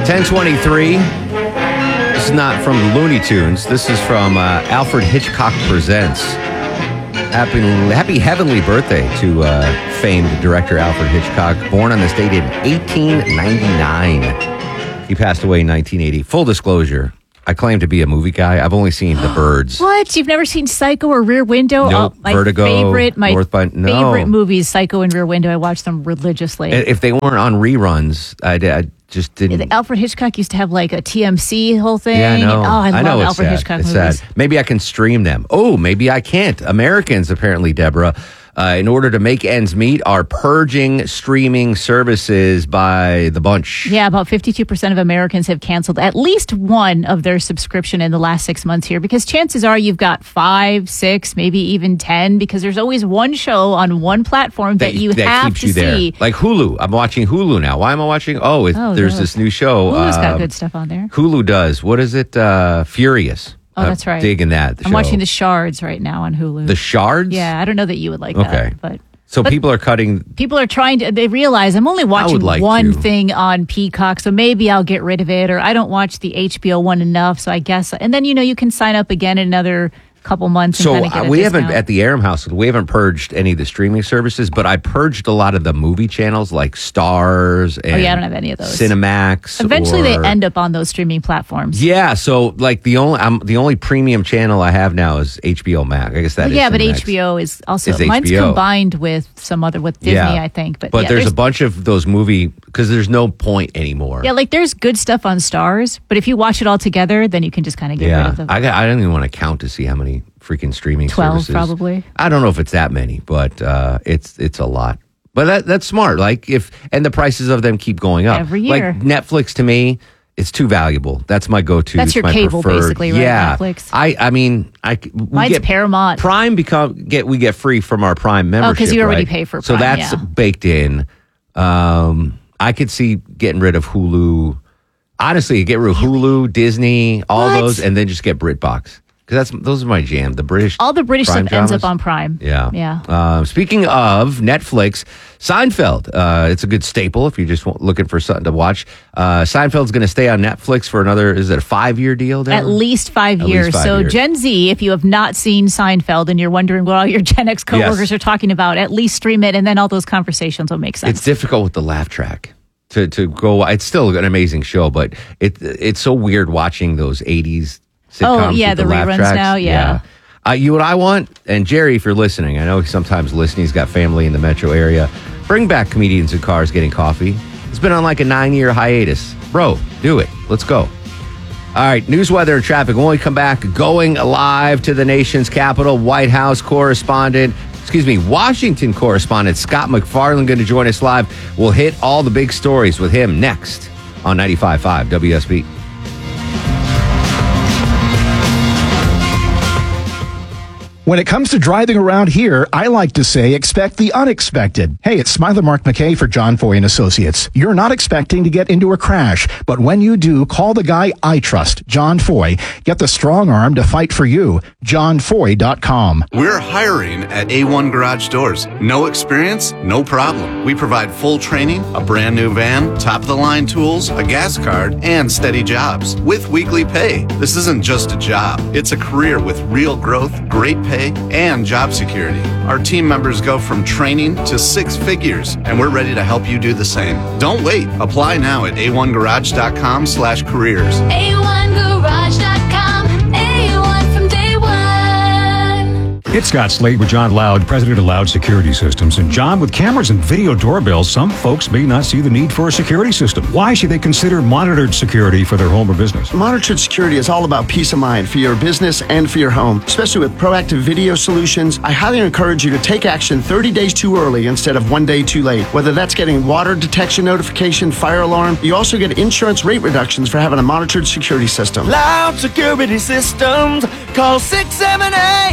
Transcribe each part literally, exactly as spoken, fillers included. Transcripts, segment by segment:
ten twenty-three. This is not from Looney Tunes. This is from uh, Alfred Hitchcock Presents. Happy, happy heavenly birthday to uh, famed director Alfred Hitchcock, born on this date in eighteen ninety-nine. He passed away in nineteen eighty. Full disclosure, I claim to be a movie guy. I've only seen The Birds. What? You've never seen Psycho or Rear Window? Nope. Oh, my Vertigo, favorite, my North by, no. favorite movies, Psycho and Rear Window. I watch them religiously. If they weren't on reruns, I, I just didn't. Alfred Hitchcock used to have like a T M C whole thing. Yeah, I know. Oh, I, I love know it's Alfred sad. Hitchcock it's movies. Sad. Maybe I can stream them. Oh, maybe I can't. Americans, apparently, Deborah, uh, in order to make ends meet, are purging streaming services by the bunch. Yeah, about fifty-two percent of Americans have canceled at least one of their subscription in the last six months here, because chances are you've got five, six, maybe even ten, because there's always one show on one platform that, that you that have keeps to you there. see. Like Hulu. I'm watching Hulu now. Why am I watching? Oh, it, oh there's no. this new show. Hulu's uh, got good stuff on there. Hulu does. What is it? Uh, Furious. Oh, that's right. Uh, digging that. I'm show. watching The Shards right now on Hulu. The Shards? Yeah, I don't know that you would like okay. that, but... So but people are cutting. People are trying to. They realize I'm only watching like one to. thing on Peacock, so maybe I'll get rid of it, or I don't watch the H B O one enough, so I guess. And then you know you can sign up again in another couple months. And So kind of get uh, a we discount. haven't at the Aram household. We haven't purged any of the streaming services, but I purged a lot of the movie channels like Stars and oh yeah, I don't have any of those. Cinemax. Eventually, or, they end up on those streaming platforms. Yeah, so like the only I'm the only premium channel I have now is H B O Max. I guess that Well, is yeah, but Cinemax. H B O is also Is mine's H B O. combined with some other with Disney, Yeah. I think. But But yeah, there's, a bunch of those movie because there's no point anymore. yeah, like there's good stuff on Stars, but if you watch it all together, then you can just kind of get rid Yeah, of them. I got. I don't even want to count to see how many freaking streaming Twelve services. probably. I don't know if it's that many, but uh, it's it's a lot. But that that's smart. Like if and the prices of them keep going up Every year. Like Netflix to me, it's too valuable. That's my go-to. That's It's your my cable, preferred. basically, right? Yeah, Netflix. I I mean I we Mine's get Paramount. Prime become get we get free from our Prime membership. you already right? pay for so Prime, that's yeah. baked in. Um, I could see getting rid of Hulu. Honestly, get rid of Hulu, Disney, all What? those, and then just get BritBox. Because that's those are my jam. The British, All the British Prime stuff ends dramas. up on Prime. Yeah, Yeah. Uh, speaking of Netflix, Seinfeld. Uh, it's a good staple if you're just wa- looking for something to watch. Uh, Seinfeld's going to stay on Netflix for another. Is it a five year deal? Deborah? At least five At years. least five so years. Gen Z, if you have not seen Seinfeld and you're wondering what all your Gen X coworkers Yes. are talking about, at least stream it, and then all those conversations will make sense. It's difficult with the laugh track to to go. It's still an amazing show, but it it's so weird watching those eighties sitcoms. Oh, yeah, with the laugh reruns tracks. now, yeah. Uh, you what I want, and Jerry, if you're listening, I know he's sometimes listening. He's got family in the metro area. Bring back Comedians in Cars Getting Coffee. It's been on like a nine year hiatus, bro. Do it. Let's go. All right, news, weather, and traffic. When we come back, going live to the nation's capital, White House correspondent, excuse me, Washington correspondent Scott McFarland going to join us live. We'll hit all the big stories with him next on ninety-five point five W S B. When it comes to driving around here, I like to say expect the unexpected. Hey, it's Smiler Mark McKay for John Foy and Associates. You're not expecting to get into a crash, but when you do, call the guy I trust, John Foy. Get the strong arm to fight for you. john foy dot com. We're hiring at A one Garage Doors. No experience? No problem. We provide full training, a brand new van, top-of-the-line tools, a gas card, and steady jobs with weekly pay. This isn't just a job. It's a career with real growth, great pay, and job security. Our team members go from training to six figures, and we're ready to help you do the same. Don't wait. Apply now at a one garage dot com slash careers. A one garage dot com. A one from day one. It's Scott Slade with John Loud, president of Loud Security Systems. And John, with cameras and video doorbells, some folks may not see the need for a security system. Why should they consider monitored security for their home or business? Monitored security is all about peace of mind for your business and for your home, especially with proactive video solutions. I highly encourage you to take action thirty days too early instead of one day too late. Whether that's getting water detection notification, fire alarm, you also get insurance rate reductions for having a monitored security system. Loud Security Systems. Call six seven eight,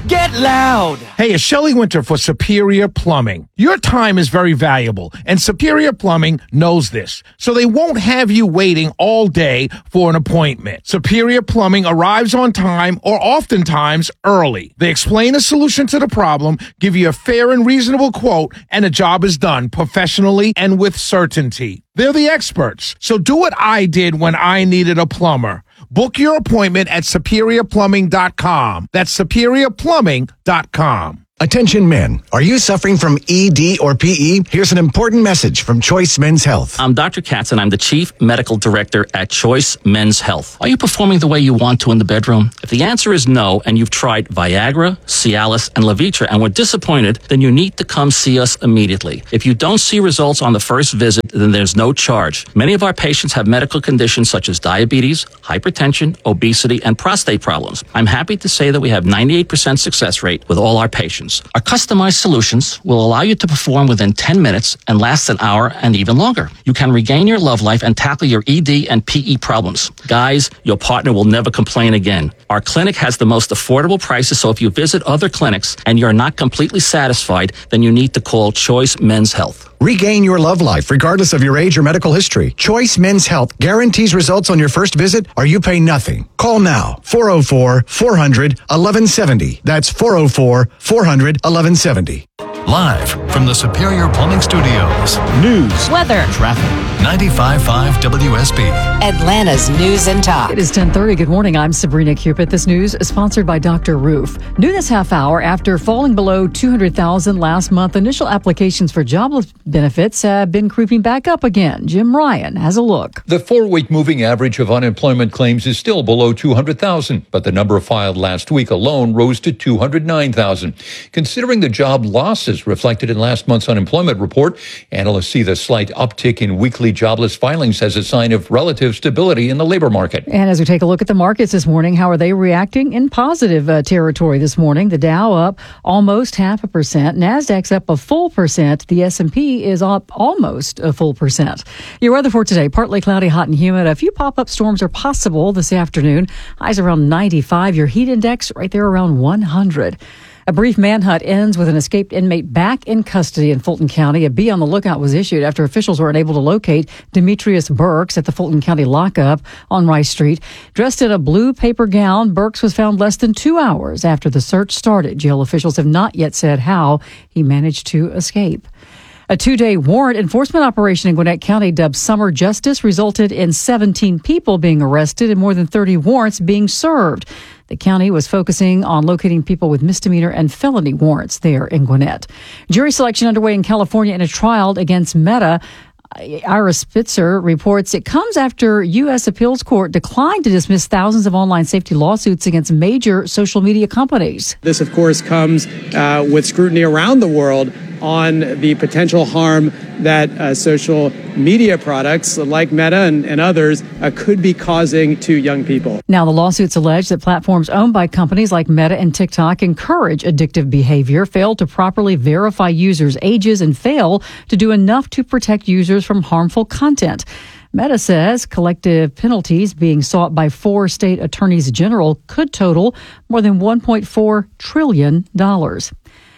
Get loud! Hey, it's Shelley Winter for Superior Plumbing. Your time is very valuable, and Superior Plumbing knows this, so they won't have you waiting all day for an appointment. Superior Plumbing arrives on time or oftentimes early. They explain a solution to the problem, give you a fair and reasonable quote, and the job is done professionally and with certainty. They're the experts, so do what I did when I needed a plumber. Book your appointment at superior plumbing dot com. That's superior plumbing dot com. Attention men, are you suffering from E D or P E? Here's an important message from Choice Men's Health. I'm Doctor Katz, and I'm the Chief Medical Director at Choice Men's Health. Are you performing the way you want to in the bedroom? If the answer is no, and you've tried Viagra, Cialis, and Levitra and were disappointed, then you need to come see us immediately. If you don't see results on the first visit, then there's no charge. Many of our patients have medical conditions such as diabetes, hypertension, obesity, and prostate problems. I'm happy to say that we have ninety-eight percent success rate with all our patients. Our customized solutions will allow you to perform within ten minutes and last an hour and even longer. You can regain your love life and tackle your E D and P E problems. Guys, your partner will never complain again. Our clinic has the most affordable prices, so if you visit other clinics and you're not completely satisfied, then you need to call Choice Men's Health. Regain your love life regardless of your age or medical history. Choice Men's Health guarantees results on your first visit or you pay nothing. Call now, four oh four, four hundred, eleven seventy. That's four oh four, four hundred, eleven seventy. Live from the Superior Plumbing Studios. News, weather, traffic. ninety-five point five W S B. Atlanta's News and Talk. It is ten thirty. Good morning. I'm Sabrina Cupid. This news is sponsored by Doctor Roof. New this half hour, after falling below two hundred thousand last month, initial applications for jobless benefits have been creeping back up again. Jim Ryan has a look. The four-week moving average of unemployment claims is still below two hundred thousand, but the number filed last week alone rose to two hundred nine thousand. Considering the job losses reflected in last month's unemployment report, analysts see the slight uptick in weekly jobless filings as a sign of relative stability in the labor market. And as we take a look at the markets this morning, how are they reacting? In positive uh, territory this morning. The Dow up almost half a percent. NASDAQ's up a full percent. The S and P is up almost a full percent. Your weather for today, partly cloudy, hot and humid. A few pop-up storms are possible this afternoon. Highs around ninety-five. Your heat index right there around one hundred. A brief manhunt ends with an escaped inmate back in custody in Fulton County. A be on the lookout was issued after officials were unable to locate Demetrius Burks at the Fulton County lockup on Rice Street. Dressed in a blue paper gown, Burks was found less than two hours after the search started. Jail officials have not yet said how he managed to escape. A two-day warrant enforcement operation in Gwinnett County dubbed Summer Justice resulted in seventeen people being arrested and more than thirty warrants being served. The county was focusing on locating people with misdemeanor and felony warrants there in Gwinnett. Jury selection underway in California in a trial against Meta. Ira Spitzer reports it comes after U S Appeals Court declined to dismiss thousands of online safety lawsuits against major social media companies. This, of course, comes uh, with scrutiny around the world on the potential harm that uh, social media products like Meta and, and others uh, could be causing to young people. Now, the lawsuits allege that platforms owned by companies like Meta and TikTok encourage addictive behavior, fail to properly verify users' ages, and fail to do enough to protect users from harmful content. Meta says collective penalties being sought by four state attorneys general could total more than one point four trillion dollars.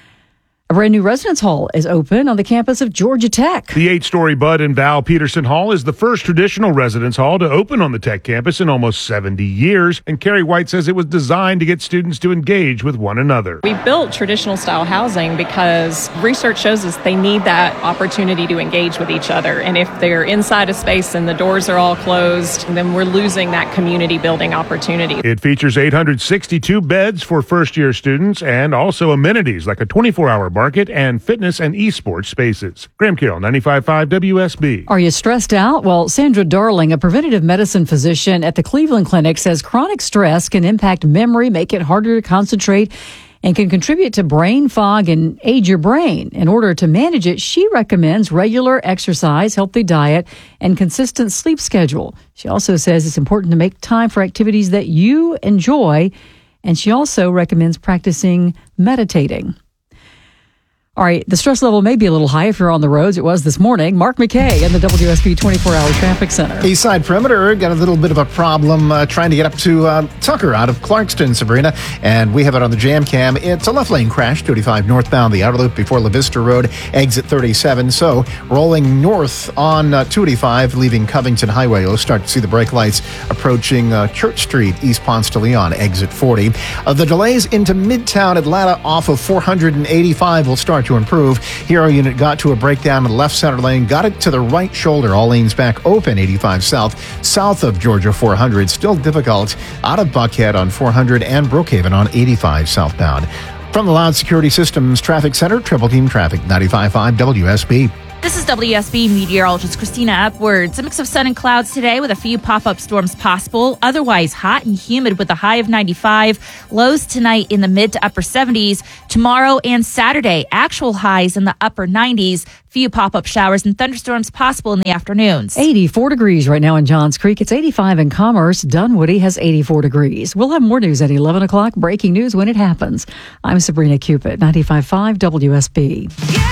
A brand new residence hall is open on the campus of Georgia Tech. The eight-story Bud and Val Peterson Hall is the first traditional residence hall to open on the Tech campus in almost seventy years, and Carrie White says it was designed to get students to engage with one another. We built traditional style housing because research shows us they need that opportunity to engage with each other, and if they're inside a space and the doors are all closed, then we're losing that community building opportunity. It features eight hundred sixty-two beds for first-year students and also amenities like a twenty-four hour market and fitness and esports spaces. Graham Carroll, ninety-five point five W S B. Are you stressed out? Well, Sandra Darling, a preventative medicine physician at the Cleveland Clinic, says chronic stress can impact memory, make it harder to concentrate, and can contribute to brain fog and age your brain. In order to manage it, she recommends regular exercise, healthy diet, and consistent sleep schedule. She also says it's important to make time for activities that you enjoy, and she also recommends practicing meditating. All right, the stress level may be a little high if you're on the roads. It was this morning. Mark McKay in the W S B twenty-four hour Traffic Center. East Side Perimeter got a little bit of a problem uh, trying to get up to uh, Tucker out of Clarkston, Sabrina. And we have it on the Jam Cam. It's a left lane crash, two eighty-five northbound, the outer loop before La Vista Road, exit thirty-seven. So rolling north on uh, two eighty-five, leaving Covington Highway. You'll start to see the brake lights approaching uh, Church Street, East Ponce de Leon, exit forty. Uh, the delays into Midtown Atlanta off of four eighty-five will start to improve. Hero unit got to a breakdown in the left center lane, got it to the right shoulder. All lanes back open, eighty-five south, south of Georgia four hundred. Still difficult out of Buckhead on four hundred and Brookhaven on eighty-five southbound. From the Loud Security Systems Traffic Center, Triple Team Traffic, ninety-five point five W S B. This is W S B meteorologist Christina Upwards. A mix of sun and clouds today with a few pop-up storms possible. Otherwise hot and humid with a high of ninety-five. Lows tonight in the mid to upper seventies. Tomorrow and Saturday, actual highs in the upper nineties. Few pop-up showers and thunderstorms possible in the afternoons. eighty-four degrees right now in Johns Creek. It's eighty-five in Commerce. Dunwoody has eighty-four degrees. We'll have more news at eleven o'clock. Breaking news when it happens. I'm Sabrina Cupid, ninety-five point five W S B.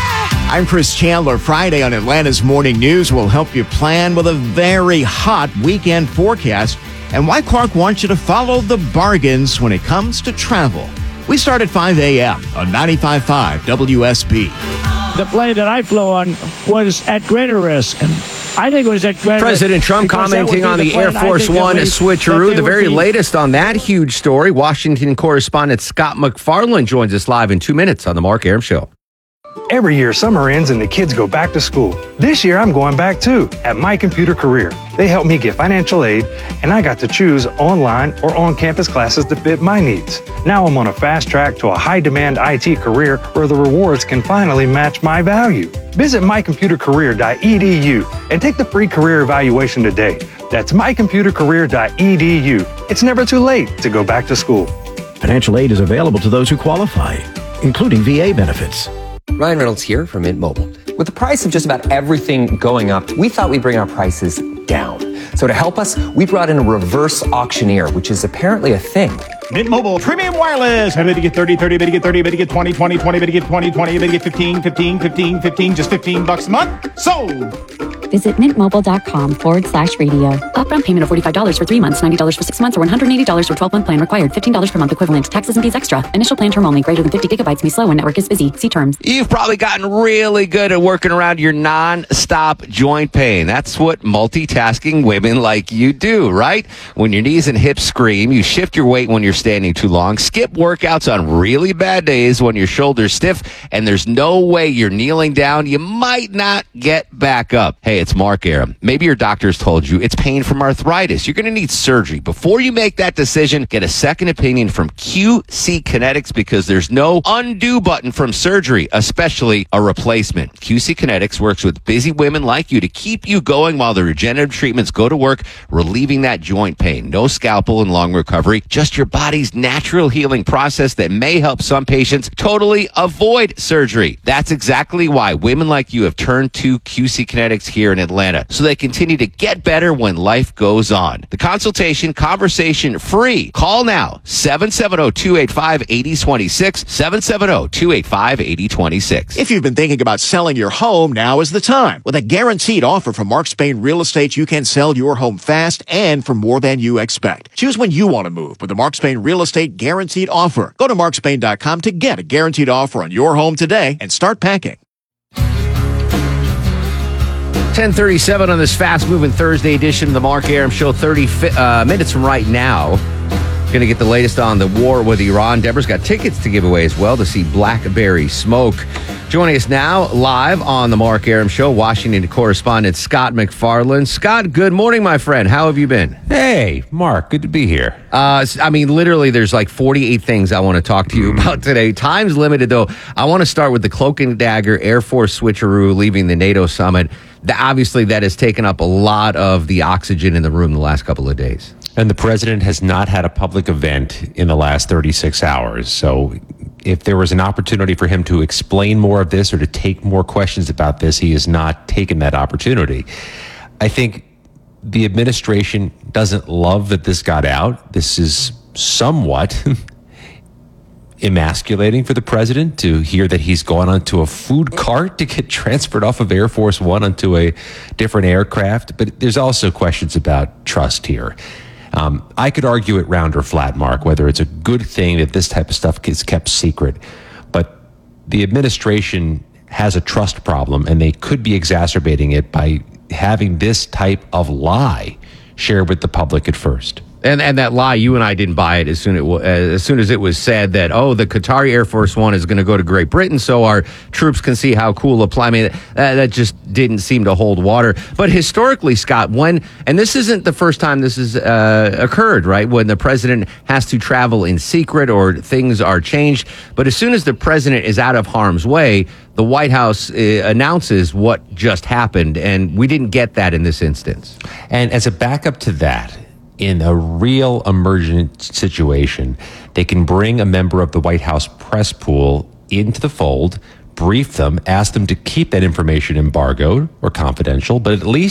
I'm Chris Chandler. Friday on Atlanta's Morning News will help you plan with a very hot weekend forecast and why Clark wants you to follow the bargains when it comes to travel. We start at five a.m. on ninety-five point five W S B. The plane that I flew on was at greater risk. And I think it was at greater President risk. Trump commenting on the, the Air Force One switcheroo. The very be... latest on that huge story. Washington correspondent Scott McFarland joins us live in two minutes on the Mark Arum Show. Every year, summer ends and the kids go back to school. This year, I'm going back too, at My Computer Career. They helped me get financial aid, and I got to choose online or on-campus classes that fit my needs. Now I'm on a fast track to a high-demand I T career where the rewards can finally match my value. Visit my computer career dot e d u and take the free career evaluation today. That's my computer career dot e d u. It's never too late to go back to school. Financial aid is available to those who qualify, including V A benefits. Ryan Reynolds here from Mint Mobile. With the price of just about everything going up, we thought we'd bring our prices down. So to help us, we brought in a reverse auctioneer, which is apparently a thing. Mint Mobile Premium Wireless. Better get thirty, thirty, better get thirty, better get twenty, twenty, twenty, better get twenty, twenty, better get fifteen, fifteen, fifteen, fifteen, just fifteen bucks a month. Sold! Visit mintmobile.com forward slash radio. Upfront payment of forty-five dollars for three months, ninety dollars for six months, or one hundred eighty dollars for twelve-month plan required. fifteen dollars per month equivalent. Taxes and fees extra. Initial plan term only. Greater than fifty gigabytes may slow when network is busy. See terms. You've probably gotten really good at working around your non-stop joint pain. That's what multitasking women like you do, right? When your knees and hips scream, you shift your weight when you're standing too long, skip workouts on really bad days when your shoulder's stiff, and there's no way you're kneeling down. You might not get back up. Hey, it's Mark Arum. Maybe your doctor's told you it's pain from arthritis. You're going to need surgery. Before you make that decision, get a second opinion from Q C Kinetics because there's no undo button from surgery, especially a replacement. Q C Kinetics works with busy women like you to keep you going while the regenerative treatments go to work, relieving that joint pain. No scalpel and long recovery, just your body's natural healing process that may help some patients totally avoid surgery. That's exactly why women like you have turned to Q C Kinetics here in Atlanta, so they continue to get better when life goes on. The consultation, conversation free. Call now, seven seven zero, two eight five, eight zero two six, seven seven zero, two eight five, eight zero two six. If you've been thinking about selling your home, now is the time. With a guaranteed offer from Mark Spain Real Estate, you can sell your home fast and for more than you expect. Choose when you want to move with the Mark Spain Real Estate Guaranteed Offer. Go to mark spain dot com to get a guaranteed offer on your home today and start packing. ten thirty-seven on this fast-moving Thursday edition of the Mark Arum Show. thirty uh, minutes from right now. Going to get the latest on the war with Iran. Deborah's got tickets to give away as well to see Blackberry Smoke. Joining us now live on the Mark Arum Show, Washington correspondent Scott McFarland. Scott, good morning, my friend. How have you been? Hey, Mark, good to be here. Uh, I mean, literally, there's like forty-eight things I want to talk to you about today. Time's limited, though. I want to start with the Cloak and Dagger Air Force switcheroo leaving the NATO summit. The, obviously, that has taken up a lot of the oxygen in the room the last couple of days. And the president has not had a public event in the last thirty-six hours. So if there was an opportunity for him to explain more of this or to take more questions about this, he has not taken that opportunity. I think the administration doesn't love that this got out. This is somewhat emasculating for the president to hear that he's gone onto a food cart to get transferred off of Air Force One onto a different aircraft. But there's also questions about trust here. Um, I could argue it round or flat, Mark, whether it's a good thing that this type of stuff gets kept secret. But the administration has a trust problem, and they could be exacerbating it by having this type of lie shared with the public at first. And and that lie, you and I didn't buy it as soon, it, uh, as soon as it was said that, oh, the Qatari Air Force One is going to go to Great Britain so our troops can see how cool a plane. I mean, that, that just didn't seem to hold water. But historically, Scott, when, and this isn't the first time this has uh, occurred, right? When the president has to travel in secret or things are changed. But as soon as the president is out of harm's way, the White House uh, announces what just happened. And we didn't get that in this instance. And as a backup to that, in a real emergent situation, they can bring a member of the White House press pool into the fold, brief them, ask them to keep that information embargoed or confidential, but at least